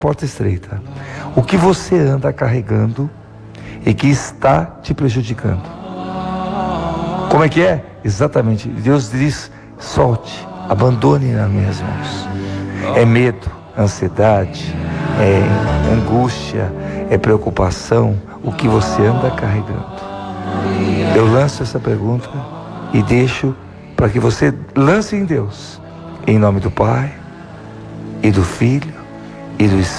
porta estreita. O que você anda carregando e que está te prejudicando. Como é que é? Exatamente. Deus diz: solte, abandone nas minhas mãos. É medo, ansiedade, é angústia, é preocupação. O que você anda carregando? Eu lanço essa pergunta e deixo para que você lance em Deus. Em nome do Pai, e do Filho, e do Espírito.